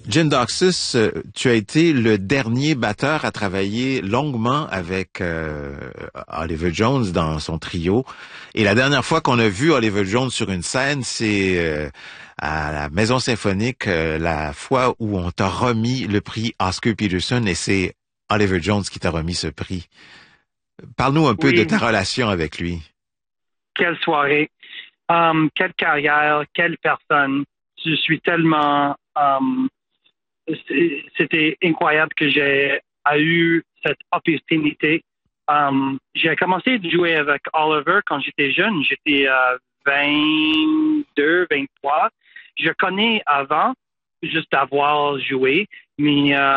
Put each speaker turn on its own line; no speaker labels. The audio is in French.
Jim Doxus, tu as été le dernier batteur à travailler longuement avec Oliver Jones dans son trio. Et la dernière fois qu'on a vu Oliver Jones sur une scène, c'est à la Maison Symphonique, la fois où on t'a remis le prix Oscar Peterson, et c'est Oliver Jones qui t'a remis ce prix. Parle-nous un peu de
Oui,
ta relation avec lui.
quelle soirée, quelle carrière, quelle personne. Je suis tellement... c'était incroyable que j'ai eu cette opportunité. J'ai commencé à jouer avec Oliver quand j'étais jeune. J'étais 22, 23. Je connais avant, juste avoir joué, mais